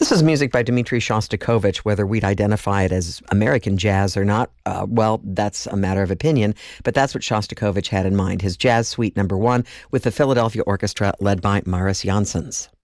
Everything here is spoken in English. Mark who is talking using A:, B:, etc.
A: This is music by Dmitri Shostakovich. Whether we'd identify it as American jazz or not, well, that's a matter of opinion, but that's what Shostakovich had in mind, his Jazz Suite No. 1 with the Philadelphia Orchestra led by Mariss Jansons.